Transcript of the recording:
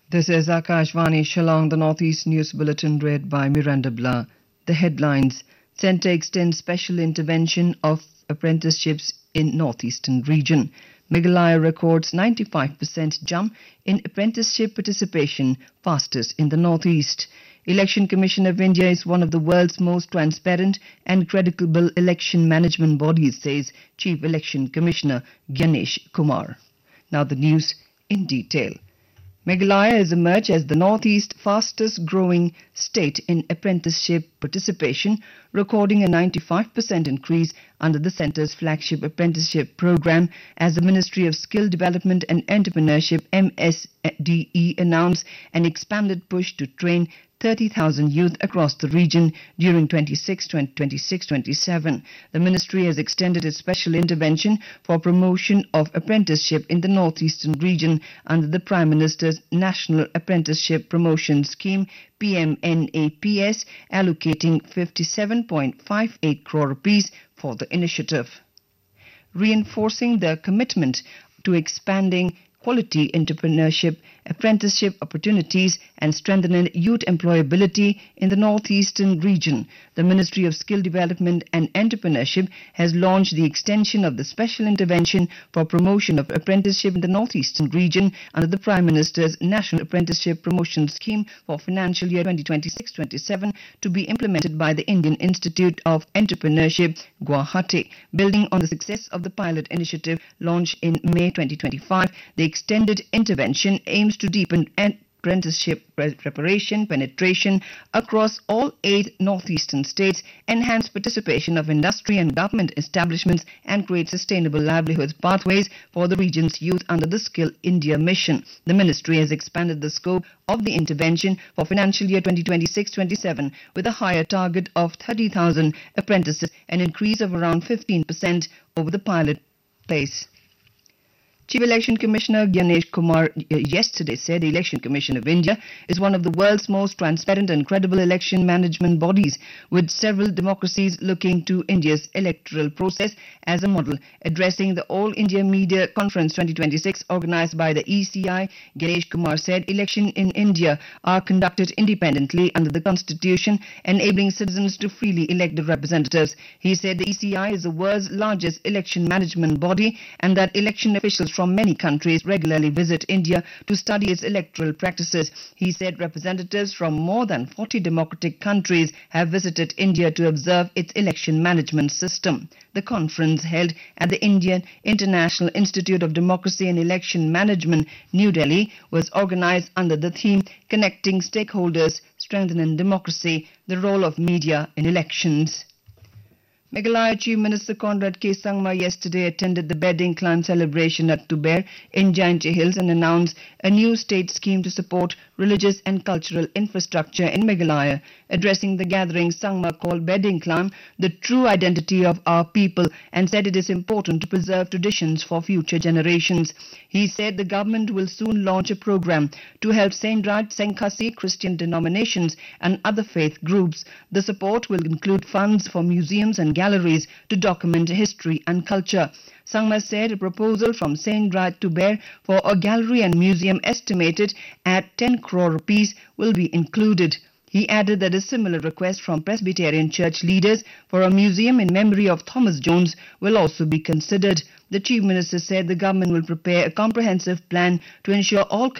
This is Akashvani Shillong, the Northeast News Bulletin read by Miranda Blah. The headlines: Centre extends special intervention of apprenticeships in Northeastern region. Meghalaya records 95% jump in apprenticeship participation, fastest in the Northeast. Election Commission of India is one of the world's most transparent and credible election management bodies, says Chief Election Commissioner Ganesh Kumar. Now the news in detail. Meghalaya has emerged as the Northeast's fastest growing state in apprenticeship participation, recording a 95% increase under the centre's flagship apprenticeship program as the Ministry of Skill Development and Entrepreneurship MSDE announced an expanded push to train 30,000 youth across the region during 26-27. The ministry has extended its special intervention for promotion of apprenticeship in the northeastern region under the Prime Minister's National Apprenticeship Promotion Scheme PMNAPS, allocating 57.58 crore rupees for the initiative. Reinforcing the commitment to expanding quality entrepreneurship, apprenticeship opportunities and strengthening youth employability in the northeastern region, the Ministry of Skill Development and Entrepreneurship has launched the extension of the special intervention for promotion of apprenticeship in the northeastern region under the Prime Minister's National Apprenticeship Promotion Scheme for financial year 2026-27 to be implemented by the Indian Institute of Entrepreneurship, Guwahati. Building on the success of the pilot initiative launched in May 2025, the extended intervention aims to deepen apprenticeship preparation penetration across all 8 northeastern states, enhance participation of industry and government establishments, and create sustainable livelihood pathways for the region's youth under the Skill India mission. The ministry has expanded the scope of the intervention for financial year 2026-27 with a higher target of 30,000 apprentices, an increase of around 15% over the pilot phase. Chief Election Commissioner Ganesh Kumar yesterday said the Election Commission of India is one of the world's most transparent and credible election management bodies, with several democracies looking to India's electoral process as a model. Addressing the All India Media Conference 2026 organized by the ECI, Ganesh Kumar said elections in India are conducted independently under the Constitution, enabling citizens to freely elect the representatives. He said the ECI is the world's largest election management body and that election officials from many countries regularly visit India to study its electoral practices. He said representatives from more than 40 democratic countries have visited India to observe its election management system. The conference, held at the Indian International Institute of Democracy and Election Management, New Delhi, was organized under the theme Connecting Stakeholders, Strengthening Democracy, the Role of Media in Elections. Meghalaya Chief Minister Conrad K. Sangma yesterday attended the bedding climb celebration at Tuber in Jaintia Hills and announced a new state scheme to support religious and cultural infrastructure in Meghalaya. Addressing the gathering, Sangma called bedding climb the true identity of our people and said it is important to preserve traditions for future generations. He said the government will soon launch a program to help Saintraj, Sengkhasi, Christian denominations and other faith groups. The support will include funds for museums and galleries to document history and culture. Sangma said a proposal from Saintraj Tuber for a gallery and museum estimated at 10 crore rupees will be included. He added that a similar request from Presbyterian church leaders for a museum in memory of Thomas Jones will also be considered. The Chief Minister said the government will prepare a comprehensive plan to ensure all